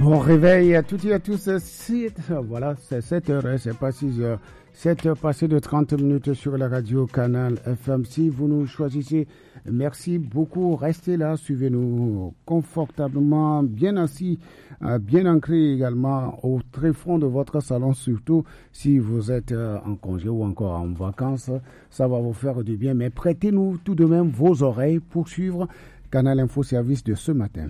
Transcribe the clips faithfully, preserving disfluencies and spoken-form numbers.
Bon réveil à toutes et à tous. C'est, voilà, c'est sept heures, hein, c'est pas six heures. sept heures passées de trente minutes sur la radio Canal F M. Si vous nous choisissez, merci beaucoup. Restez là, suivez-nous confortablement, bien assis, bien ancré également au très fond de votre salon, surtout si vous êtes en congé ou encore en vacances. Ça va vous faire du bien, mais prêtez-nous tout de même vos oreilles pour suivre Canal Info Service de ce matin.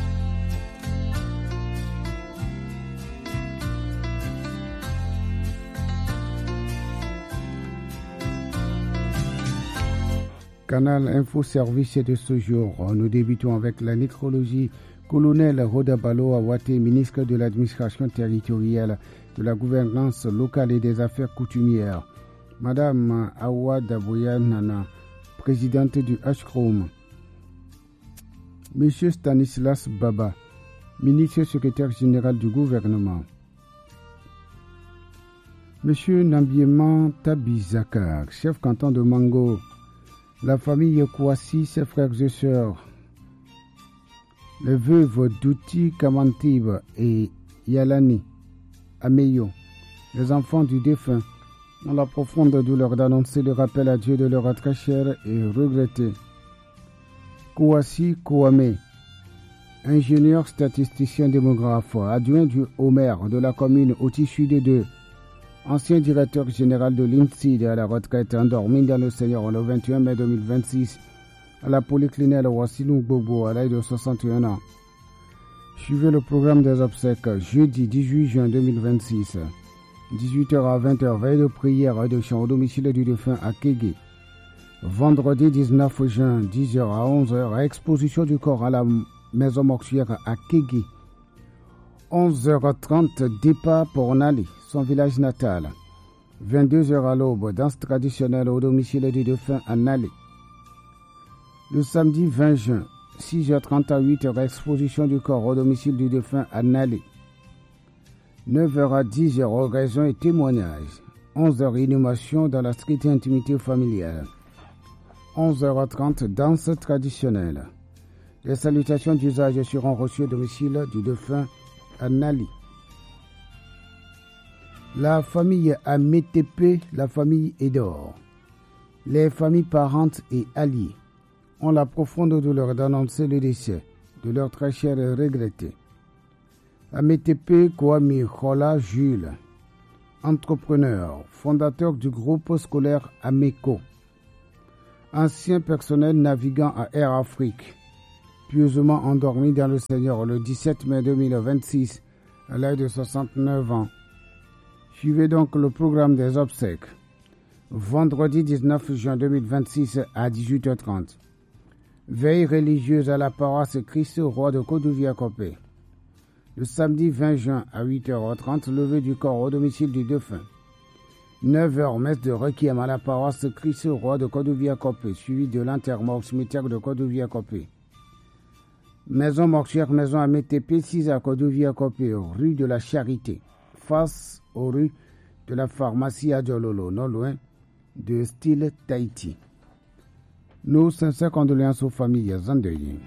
Canal Info Service de ce jour. Nous débutons avec la nécrologie. Colonel Roda Balo Awate, ministre de l'administration territoriale, de la gouvernance locale et des affaires coutumières. Madame Awa Daboya Nana, présidente du H C R O M. Monsieur Stanislas Baba, ministre secrétaire général du gouvernement. Monsieur Nambieman Tabizakar, chef canton de Mango. La famille Kouassi, ses frères et sœurs, les veuves d'Outi Kamantib et Yalani Ameyo, les enfants du défunt, ont la profonde douleur d'annoncer le rappel à Dieu de leur très cher et regretté. Kouassi Kouame, ingénieur statisticien démographe, adjoint du au maire de la commune Outi Sud deux, ancien directeur général de l'I N S I D à la retraite, endormi dans le Seigneur le vingt et un mai deux mille vingt-six à la polyclinique Wassinou Bobo à l'âge de soixante et un ans. Suivez le programme des obsèques jeudi dix-huit juin deux mille vingt-six, dix-huit heures à vingt heures, veille de prière et de chant au domicile du défunt à Kégué. Vendredi dix-neuf juin, dix heures à onze heures, exposition du corps à la maison mortuaire à Kégué. onze heures trente, départ pour Nali, son village natal. vingt-deux heures à l'aube, danse traditionnelle au domicile du défunt à Nali. Le samedi vingt juin, six heures trente à huit heures, exposition du corps au domicile du défunt à Nali. neuf heures à dix heures, oraison et témoignage. onze heures, inhumation dans la stricte intimité familiale. onze heures trente, danse traditionnelle. Les salutations d'usage seront reçues au domicile du défunt à Nali. La famille Amétépé, la famille Edor, les familles parentes et alliées ont la profonde douleur d'annoncer le décès de leur très cher et regretté. Amétépé Kwame Khola Jules, entrepreneur, fondateur du groupe scolaire Ameco, ancien personnel navigant à Air Afrique, pieusement endormi dans le Seigneur le dix-sept mai deux mille vingt-six à l'âge de soixante-neuf ans. Suivez donc le programme des obsèques. Vendredi dix-neuf juin deux mille vingt-six à dix-huit heures trente. Veille religieuse à la paroisse Christ Roi de Kodouviakopé. Le samedi vingt juin à huit heures trente, levée du corps au domicile du défunt. neuf heures, messe de requiem à la paroisse Christ Roi de Kodouviakopé, suivi de l'enterrement au cimetière de Kodouviakopé. Maison mortuaire, maison Amétépé, six à Kodouviakopé, rue de la Charité, face aux rues de la pharmacie à Djololo, non loin de style Tahiti. Nos sincères condoléances aux familles endeuillées.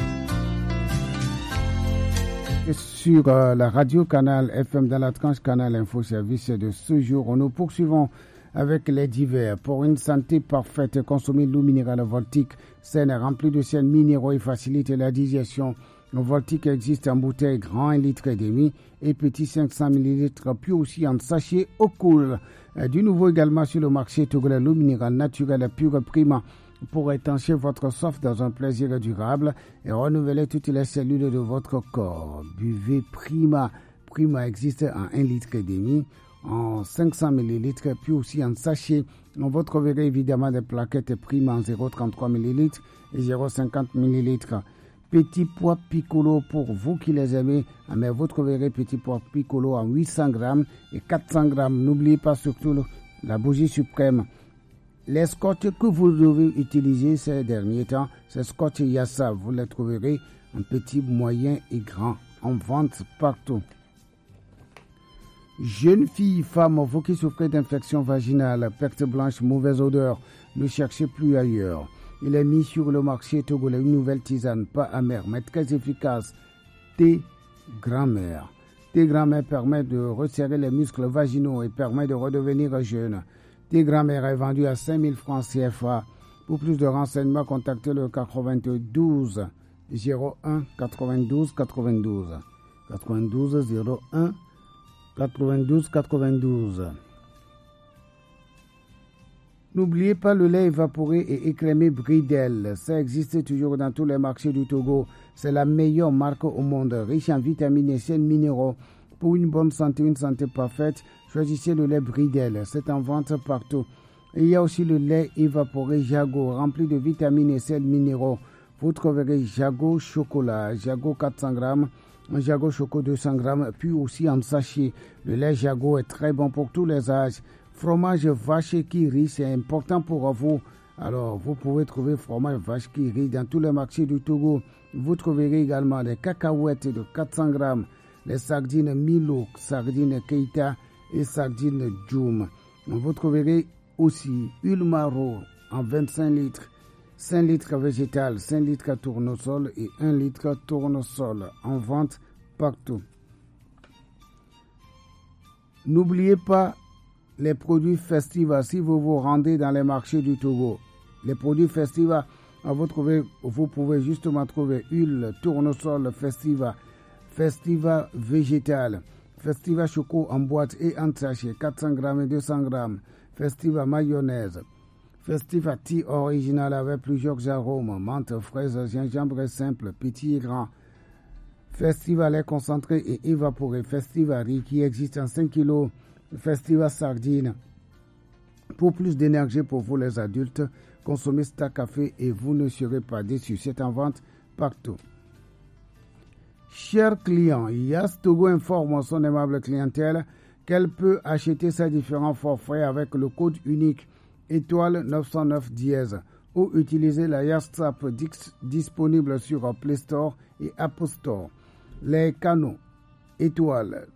Sur euh, la radio Canal F M dans la tranche Canal Info Service de ce jour, nous poursuivons avec les divers. Pour une santé parfaite, consommer l'eau minérale Voltique saine remplie de sels minéraux et facilite la digestion. Voltique existe en bouteille grand un litre et demi et petit cinq cents millilitres, puis aussi en sachet au cool. Du nouveau également sur le marché togolais, l'eau minérale naturelle pure prima pour étancher votre soif dans un plaisir durable et renouveler toutes les cellules de votre corps. Buvez Prima. Prima existe en un litre et demi, en cinq cents millilitres, puis aussi en sachet. Vous trouverez évidemment des plaquettes Prima en zéro virgule trente-trois millilitres et zéro virgule cinquante millilitres. Petit pois piccolo pour vous qui les aimez, mais vous trouverez petit pois piccolo en huit cents grammes et quatre cents grammes. N'oubliez pas surtout le, la bougie suprême. Les scotch que vous devez utiliser ces derniers temps, c'est scotch Yassa. Vous les trouverez en petit, moyen et grand, en vente partout. Jeunes filles, femmes, vous qui souffrez d'infection vaginale, perte blanche, mauvaise odeur, ne cherchez plus ailleurs. Il est mis sur le marché togolais une nouvelle tisane, pas amère, mais très efficace. Thé grand-mère. Thé grand-mère permet de resserrer les muscles vaginaux et permet de redevenir jeune. Thé grand-mère est vendu à cinq mille francs C F A. Pour plus de renseignements, contactez le quatre-vingt-douze zéro un quatre-vingt-douze quatre-vingt-douze. quatre-vingt-douze zéro un quatre-vingt-douze quatre-vingt-douze. N'oubliez pas le lait évaporé et écrémé Bridel. Ça existe toujours dans tous les marchés du Togo. C'est la meilleure marque au monde, riche en vitamines et sels minéraux. Pour une bonne santé, une santé parfaite, choisissez le lait Bridel. C'est en vente partout. Et il y a aussi le lait évaporé Jago, rempli de vitamines et sels minéraux. Vous trouverez Jago chocolat, Jago quatre cents grammes, Jago choco deux cents grammes, puis aussi en sachet. Le lait Jago est très bon pour tous les âges. Fromage vache qui rit, c'est important pour vous. Alors, vous pouvez trouver fromage vache qui rit dans tous les marchés du Togo. Vous trouverez également les cacahuètes de quatre cents grammes, les sardines Milo, sardines Keita et sardines Djoum. Vous trouverez aussi Ulmaro en vingt-cinq litres, cinq litres végétal, cinq litres tournesol et un litre tournesol en vente partout. N'oubliez pas les produits Festiva si vous vous rendez dans les marchés du Togo. Les produits Festiva, vous, trouvez, vous pouvez justement trouver huile, tournesol Festiva, Festiva végétal, Festiva choco en boîte et en sachet, quatre cents grammes et deux cents grammes, Festiva mayonnaise, Festiva tea original avec plusieurs arômes, menthe, fraise, gingembre simple, petit et grand, Festiva lait concentré et évaporé, Festiva riz qui existe en cinq kilos, Festiva sardine. Pour plus d'énergie pour vous les adultes, consommez Star Café et vous ne serez pas déçus. C'est en vente partout. Chers clients, Yas Togo informe son aimable clientèle qu'elle peut acheter ses différents forfaits avec le code unique étoile neuf cent neuf dièse ou utiliser la Yas App disponible sur Play Store et App Store. Les canaux étoile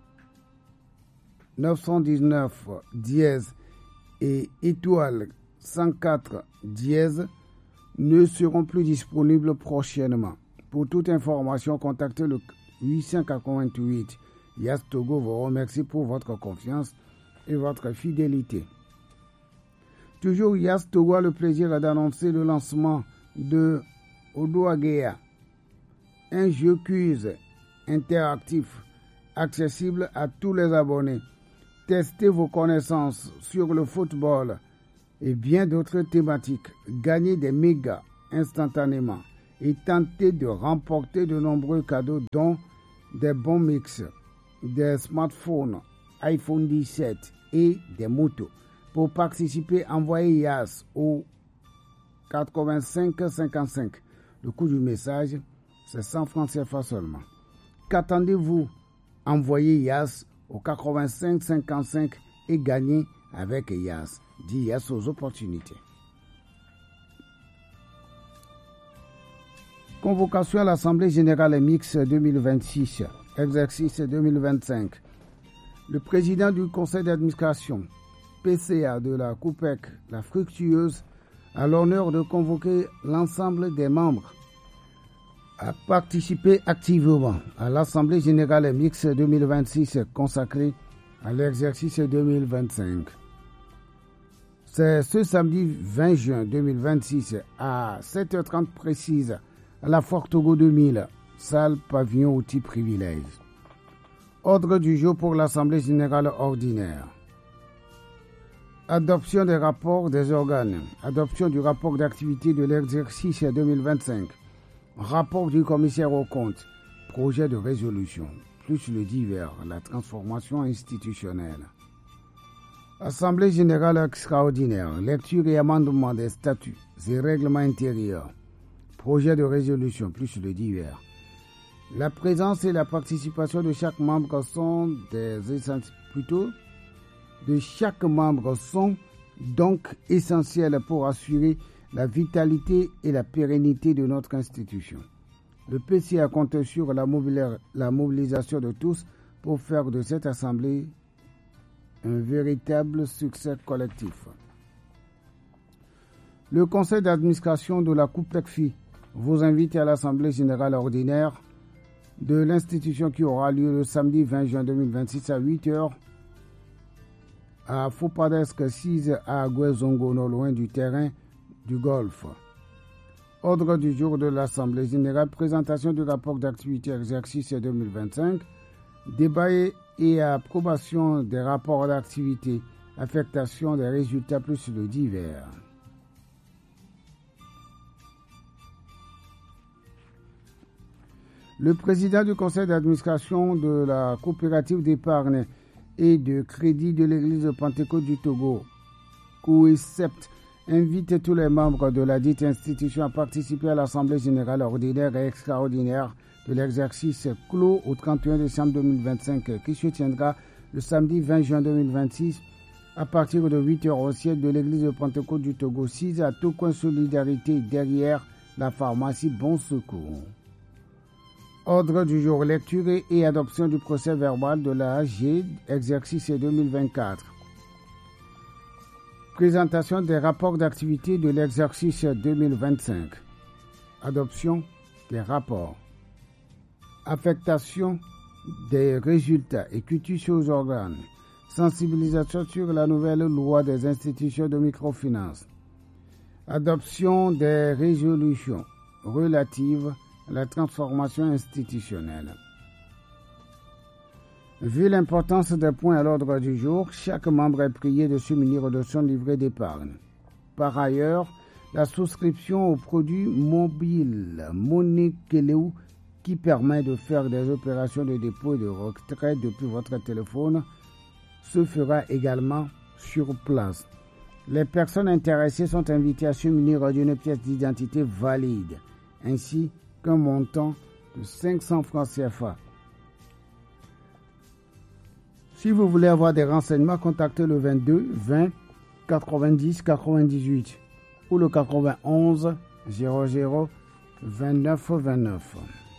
neuf cent dix-neuf dièse et étoile cent quatre dièse ne seront plus disponibles prochainement. Pour toute information, contactez le huit cent quatre-vingt-huit. Yas Togo vous remercie pour votre confiance et votre fidélité. Toujours Yas Togo a le plaisir d'annoncer le lancement de Odoagea, un jeu quiz interactif accessible à tous les abonnés. Testez vos connaissances sur le football et bien d'autres thématiques. Gagnez des mégas instantanément et tentez de remporter de nombreux cadeaux dont des bons mix, des smartphones, iPhone dix-sept et des motos. Pour participer, envoyez Yas au quatre-vingt-cinq cinquante-cinq. Le coût du message, c'est cent francs C F A seulement. Qu'attendez-vous? Envoyez Yas au quatre-vingt-cinq cinquante-cinq et gagnez avec Yas. Dis Yas aux opportunités. Convocation à l'Assemblée générale mixte deux mille vingt-six, exercice deux mille vingt-cinq. Le président du conseil d'administration, P C A de la COUPEC, la Fructueuse, a l'honneur de convoquer l'ensemble des membres à participer activement à l'Assemblée générale mixte deux mille vingt-six consacrée à l'exercice deux mille vingt-cinq. C'est ce samedi vingt juin deux mille vingt-six à sept heures trente précise à la Fort Togo deux mille, salle pavillon outil privilège. Ordre du jour pour l'Assemblée générale ordinaire. Adoption des rapports des organes. Adoption du rapport d'activité de l'exercice deux mille vingt-cinq. Rapport du commissaire aux comptes. Projet de résolution. Plus le divers, la transformation institutionnelle. Assemblée générale extraordinaire. Lecture et amendement des statuts et règlements intérieurs. Projet de résolution. Plus le divers. La présence et la participation de chaque membre sont des plutôt de chaque membre sont donc essentielles pour assurer la vitalité et la pérennité de notre institution. Le P C A compte sur la, mobilis- la mobilisation de tous pour faire de cette assemblée un véritable succès collectif. Le conseil d'administration de la COUPEC vous invite à l'Assemblée générale ordinaire de l'institution qui aura lieu le samedi vingt juin deux mille vingt-six à huit heures à Foupadesque six à Guezongo, non loin du terrain du golf. Ordre du jour de l'Assemblée générale, présentation du rapport d'activité exercice deux mille vingt-cinq, débat et approbation des rapports d'activité, affectation des résultats plus le divers. Le président du conseil d'administration de la coopérative d'épargne et de crédit de l'église de Pentecôte du Togo, Kouisept, invite tous les membres de la dite institution à participer à l'Assemblée générale ordinaire et extraordinaire de l'exercice clos au trente et un décembre deux mille vingt-cinq qui se tiendra le samedi vingt juin deux mille vingt-six à partir de huit heures au siège de l'église de Pentecôte du Togo six à Tocoin Solidarité derrière la pharmacie Bon Secours. Ordre du jour, lecture et adoption du procès verbal de la A G, exercice deux mille vingt-quatre. Présentation des rapports d'activité de l'exercice deux mille vingt-cinq. Adoption des rapports. Affectation des résultats et cutus aux organes. Sensibilisation sur la nouvelle loi des institutions de microfinance. Adoption des résolutions relatives la transformation institutionnelle. Vu l'importance des points à l'ordre du jour, chaque membre est prié de se munir de son livret d'épargne. Par ailleurs, la souscription au produit mobile Monekeleu qui permet de faire des opérations de dépôt et de retrait depuis votre téléphone se fera également sur place. Les personnes intéressées sont invitées à se munir d'une pièce d'identité valide, ainsi qu'un montant de cinq cents francs C F A. Si vous voulez avoir des renseignements, contactez le vingt-deux vingt quatre-vingt-dix quatre-vingt-dix-huit ou le quatre-vingt-onze zéro zéro vingt-neuf vingt-neuf.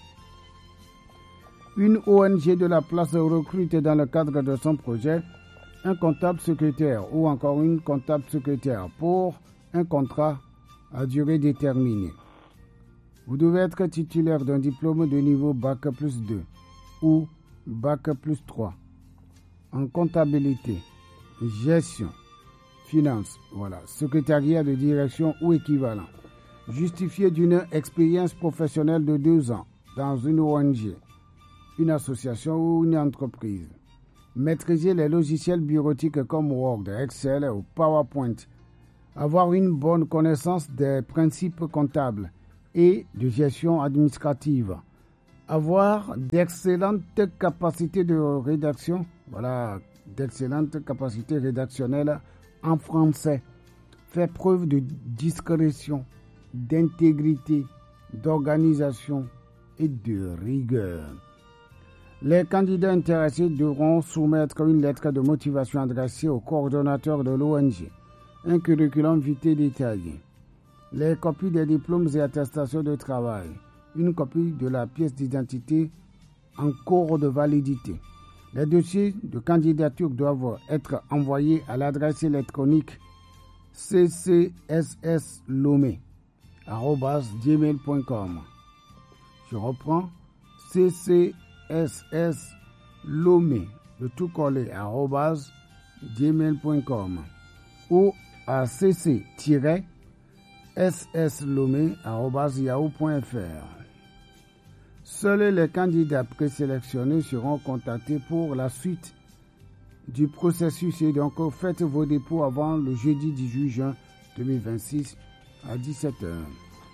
Une O N G de la place recrute dans le cadre de son projet un comptable secrétaire ou encore une comptable secrétaire pour un contrat à durée déterminée. Vous devez être titulaire d'un diplôme de niveau Bac plus deux ou Bac plus trois en comptabilité, gestion, finance, voilà, secrétariat de direction ou équivalent. Justifié d'une expérience professionnelle de deux ans dans une O N G, une association ou une entreprise. Maîtriser les logiciels bureautiques comme Word, Excel ou PowerPoint. Avoir une bonne connaissance des principes comptables et de gestion administrative. Avoir d'excellentes capacités de rédaction, voilà, d'excellentes capacités rédactionnelles en français. Faire preuve de discrétion, d'intégrité, d'organisation et de rigueur. Les candidats intéressés devront soumettre une lettre de motivation adressée au coordonnateur de l'O N G, un curriculum vitae détaillé, les copies des diplômes et attestations de travail, une copie de la pièce d'identité en cours de validité. Les dossiers de candidature doivent être envoyés à l'adresse électronique c c s s lomé arobase gmail point com. Je reprends c c s s lomé de tout collé arobase gmail point com ou à cc s s lomé arobase yahoo point f r. Seuls les candidats présélectionnés seront contactés pour la suite du processus et donc faites vos dépôts avant le jeudi dix-huit juin deux mille vingt-six à dix-sept heures.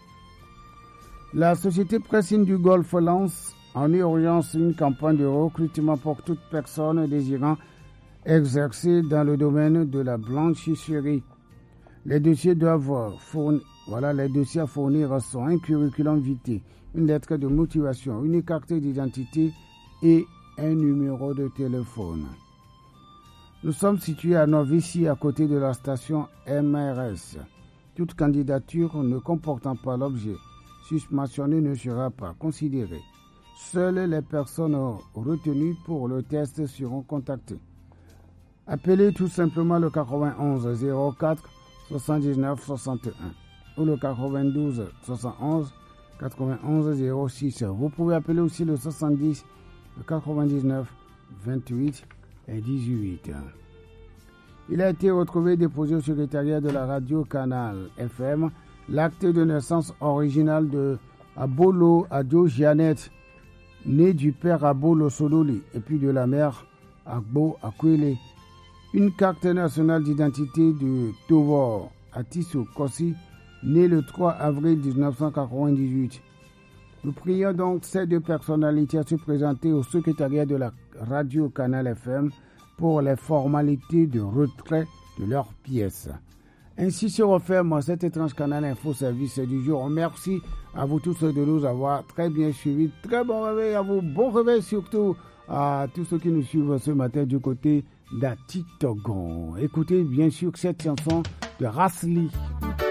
La société Pressine du Golfe lance en urgence une campagne de recrutement pour toute personne désirant exercer dans le domaine de la blanchisserie. Les dossiers doivent fournir, voilà, les dossiers à fournir sont un curriculum vitae, une lettre de motivation, une carte d'identité et un numéro de téléphone. Nous sommes situés à Novici, à côté de la station M R S. Toute candidature ne comportant pas l'objet susmentionné ne sera pas considérée. Seules les personnes retenues pour le test seront contactées. Appelez tout simplement le quatre-vingt-onze zéro quatre soixante-dix-neuf soixante et un ou le quatre-vingt-douze soixante et onze quatre-vingt-onze zéro six. Vous pouvez appeler aussi le soixante-dix quatre-vingt-dix-neuf vingt-huit et dix-huit. Il a été retrouvé déposé au secrétariat de la radio Canal F M l'acte de naissance original de Abolo Adjo Jeannette, né du père Abolo Sololi et puis de la mère Agbo Akwele. Une carte nationale d'identité de Tovor Atiso Kossi, né le trois avril dix-neuf cent quatre-vingt-dix-huit. Nous prions donc ces deux personnalités à se présenter au secrétariat de la radio Canal F M pour les formalités de retrait de leurs pièces. Ainsi se referme cet étrange canal Info Service du jour. Merci à vous tous de nous avoir très bien suivis. Très bon réveil à vous. Bon réveil surtout à tous ceux qui nous suivent ce matin du côté d'Atitogon. Écoutez bien sûr cette chanson de Rasli.